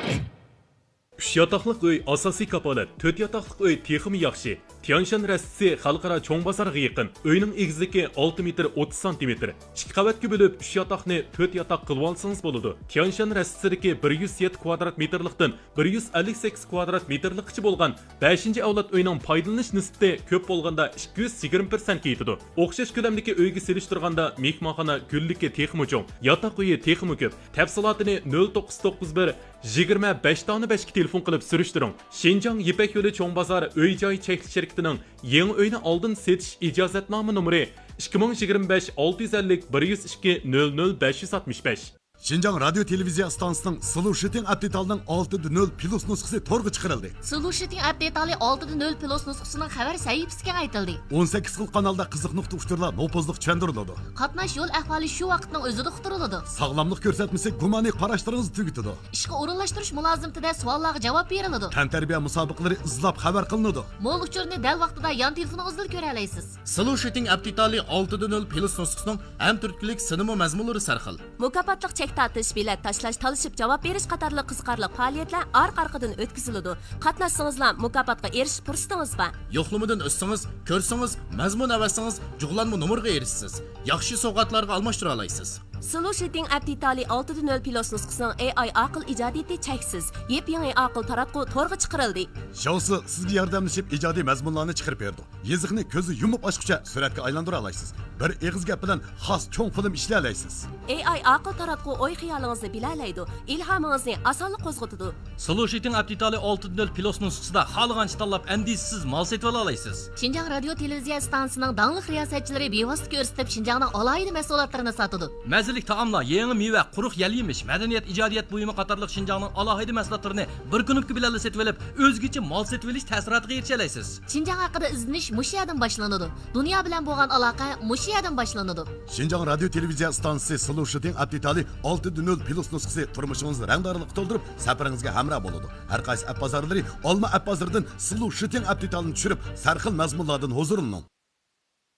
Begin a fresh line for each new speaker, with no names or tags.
3 yataqlıq uy asosiy kapolat, 4 yataqlıq uy texmi yaxshi. Tianshan rastisi xalqaro cho'ng bozorga yaqin. Uyning egizligi 6 metr 30 cm. 2 qavatga bo'lib 3 yataqni 4 yataq qilib olsangiz bo'ladi. Tianshan rastisidagi 107 kvadrat metrlikdan 158 kvadrat metrlikcha bo'lgan 5-avlod uyning foydalanish nisbati ko'p bo'lganda 220% ga yetadi. O'xshash ko'lamdagi uyga selishtirganda mehmonxona gulligi texmi cho'ng, yataq uyi texmi ko'p. Tafsilotini 0991 25 dona 5 telefon qilib surishtiring. Shinjang Yipak yo'li cho'ng bozor uy-joy chekli shirkatining yangi uyni oldin setish ijozatnoma nomeri 2025 650 102 00 565.
Şinjan Radyo Televiziya stansiyasının Solution Update'ning 6.0 plus nusxasi to'rga chiqarildi.
Solution Update'ning 6.0 plus nusxasining xabar sahifasiga aytildi.
18 xil kanalda qiziq nuqta uchturlar nopozliq tushuntiriladi.
Qatnash yo'l ahvoli shu vaqtning o'zida uqtiriladi.
Sog'lomlik ko'rsatmasi gumoniy qarashlaringizni tugatadi.
Ishga o'rinlashtirish mulozimtida savollarga javob beriladi.
Tantarbiya musobaqalari izlab xabar qilinadi.
Mo'l uchurni dal vaqtida yon telefoningizdan ko'ra olasiz.
Solution Update'ning 6.0 plus nusxasining ham turklik sinema mazmunlari sarxil.
Mukofotliq chek tartish, bilet tashlash, talishib javob berish qatorli qiziqarli faoliyatlar orqa-orqadan o'tkaziladi. Qatnashsangizlar mukofotga erishish fursatingiz bor.
Yo'qlamadan o'tsangiz, ko'rsangiz, mazmun avasangiz, jug'lanma nomerga erishsiz. Yaxshi sovg'atlarga almashtira olasiz.
Solution Update'ning 6.0 plus nusxasining AI aql ijodiyati cheksiz. Yep-yangi aql taratqu to'rga chiqarildi.
Shousi sizga yordamlashib ijodiy mazmunlarni chiqarib berdi. Yeziqni ko'zi yumib ochguncha suratga aylantira olasiz. Bir eg'iz gap bilan xos cho'ng film ishlay olasiz.
AI aql taratqu o'y xiyolingizni bilalaydi, ilhomingizni osonlik qo'zg'atadi.
Solution Update'ning 6.0 plus nusxasida xohlagancha tanlab andisiz mol setib olasiz.
Shinjang radio televiziya stansiyasining dangliq riyosatchilari bevosita ko'rsatib Shinjangning alohida mahsulotlarini sotadi.
Mazalik taomlar, yangi meva, quruq yal-yemish, madaniyat, ijodiyat buyumi qatorliq Shinjangning alohida mahsulotlarini bir kunlik bilan setib olib, o'zgacha mol setib olish ta'siriga erisha olasiz.
Shinjang haqida izlanish mushu yerdan boshlanadi. Dunyo bilan bo'lgan aloqa mushu yerdan boshlanadi.
Shinjang radio televiziya stansiyasi Solution Update'ning 6.0 plus nusxasi turmushingizni rangdorlik to'ldirib, safaringizga hamroh bo'ladi. Har qaysi app bozorlari Olma app bozoridan Solution Update'ni tushirib, sarxil mazmunlardan huzurlaning.